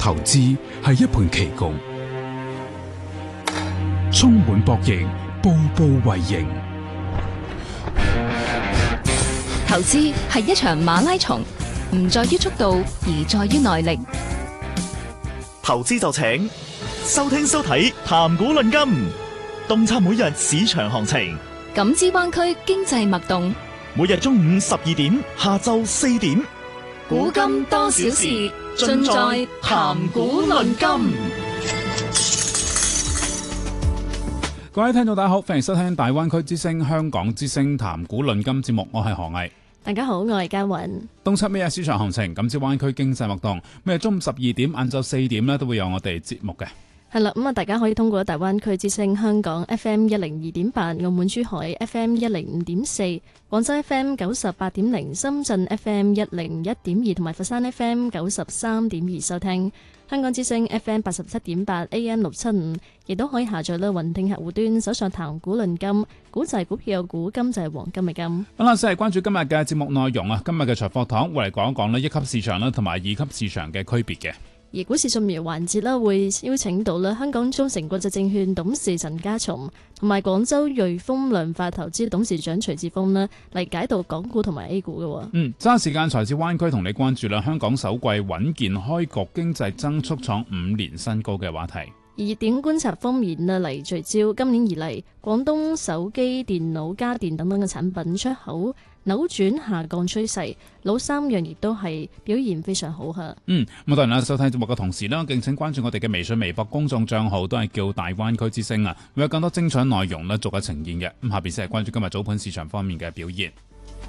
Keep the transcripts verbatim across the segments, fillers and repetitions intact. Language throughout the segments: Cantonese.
投資係一盤棋局，充滿博弈，步步為營。 投資係一場馬拉松，唔在於速度，而在於耐力。 投資就請收聽收睇談股論金，洞察每日市場行情， 感知灣區經濟脈動。 每日中午十二點，下晝四點， 股金多少事，盡在談股論金。 各位聽眾大家好，歡迎收聽大灣區之聲、香港之聲談股論金節目，我係何毅。 大家好，我係嘉雲。 東七咩市場行情，感知灣區經濟脈動。咩中午十二點、晏晝四點咧，都會有我哋節目嘅。 係啦，咁啊，大家可以通過大灣區之聲香港 F M 一零二點八、澳門珠海 F M 一零五點四、廣州 F M 九十八點零、深圳 F M 一零一點二同埋佛山 F M 九十三點二收聽。香港之聲 F M 八十七點八 A M 六七五，亦都可以下載啦雲聽客戶端，搜上談股論金，股就係股票，股金就係黃金嘅金。 好啦，先係關注今日嘅節目內容啊。今日嘅財貨堂會嚟講一講呢一級市場啦，同埋二級市場嘅區別嘅。 而股市掃描環節啦，會邀請到啦香港中誠國際證券董事陳家松，同埋廣州瑞豐量化投資董事長徐志峰啦，嚟解讀港股同埋 A 股嘅。 嗯，揸時間財智灣區同你關注啦，香港首季穩健開局，經濟增速創五年新高嘅話題。 而熱點觀察方面啊，嚟聚焦今年以嚟廣東手機、電腦、家電等等嘅產品出口扭轉下降趨勢，老三樣亦都係表現非常好吓。 嗯，咁當然啦，收睇節目嘅同時呢，敬請關注我哋嘅微信、微博公眾賬號，都係叫大灣區之聲啊，會有更多精彩內容呢逐一呈現嘅。咁下邊先係關注今日早盤市場方面嘅表現。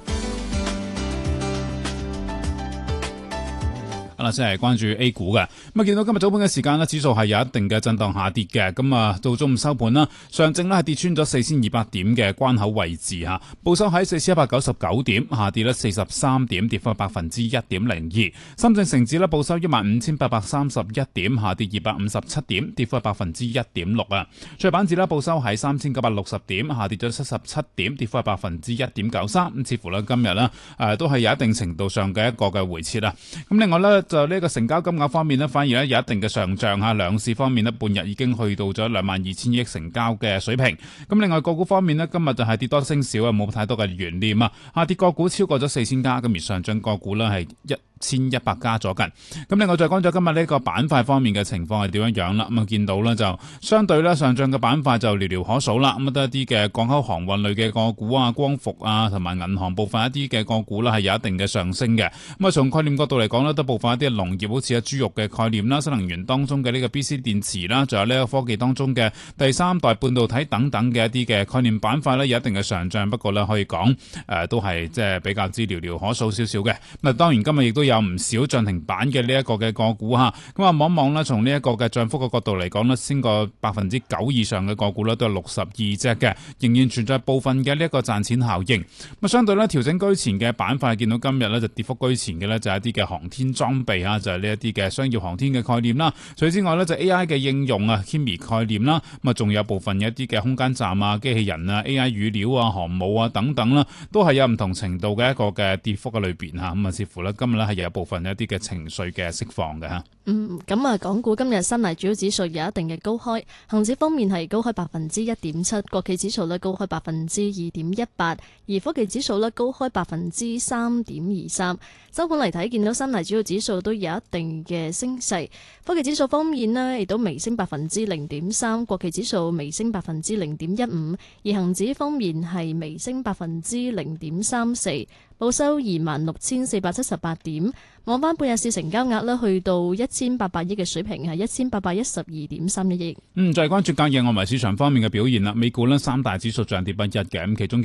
啦，先係關注 A 股嘅。咁啊，見到今日早盤嘅時間咧，指數係有一定嘅震盪下跌嘅。咁啊，到中午收盤啦，上證咧係跌穿咗四千二百點嘅關口位置嚇，報收喺四千一百九十九點，下跌咧四十三點，跌幅百分之一點零二。深證成指咧報收一萬五千八百三十一點，下跌二百五十七點，跌幅百分之一點六啊。創業板指咧報收喺三千九百六十點，下跌咗七十七點，跌幅百分之一點九三。咁似乎咧今日咧誒都係有一定程度上嘅一個嘅回撤啦。咁另外咧，就呢個成交金額方面呢，反而咧有一定嘅上漲嚇。兩市方面呢，半日已經去到咗兩萬二千億成交嘅水平。咁另外個股方面呢，今日就係跌多升少啊，冇太多嘅懸念啊。下跌個股超過咗四千家，咁而上漲個股呢係一千一百家左近。咁另外再講咗今日呢個板塊方面嘅情況係點樣樣啦。咁啊見到呢就相對咧上漲嘅板塊就寥寥可數啦。咁啊得一啲嘅港口航運類嘅個股啊、光伏啊同埋銀行部分一啲嘅個股啦係有一定嘅上升嘅。咁啊從概念角度嚟講呢，都部分一啲農業好似啊豬肉嘅概念啦、新能源當中嘅呢個 B C 電池啦，仲有呢個科技當中嘅第三代半導體等等嘅一啲嘅概念板塊呢，有一定嘅上漲。不過呢，可以講誒、呃、都係即係比較之寥寥可數少少嘅。咁啊當然今日亦都有有唔少漲停板嘅呢一個嘅個股吓，咁啊望一望咧，從呢一個嘅漲幅嘅角度嚟講咧，先個百分之九以上嘅個股咧都係六十二隻嘅，仍然存在部分嘅呢一個賺錢效應。咁相對咧調整居前嘅板塊，見到今日咧就跌幅居前嘅咧就係一啲嘅航天裝備啊，就係呢一啲嘅商業航天嘅概念啦。除此之外咧就 A I 嘅應用啊 ，Kimi 概念啦，咁啊仲有部分嘅一啲嘅空間站啊、機器人啊、A I 語料啊、航母啊等等啦，都係有唔同程度嘅一個嘅跌幅嘅裏邊吓。咁啊，似乎咧今日咧係有部分一啲嘅情緒嘅釋放嘅吓。 嗯，咁啊，港股今日深圳主要指數有一定嘅高開，恒指方面係高開百分之一點七，國企指數咧高開百分之二點一八，而科技指數咧高開百分之三點二三。收盤嚟睇，見到深圳主要指數都有一定嘅升勢，科技指數方面咧亦都微升百分之零點三，國企指數微升百分之零點一五，而恒指方面係微升百分之零點三四，報收二萬六千四百七十八點。望翻半日市成交額咧，去到一千八百億嘅水平，係一千八百一十二點三一億。 嗯，再關注隔夜外圍市場方面嘅表現啦。美股咧三大指數漲跌不一嘅，咁其中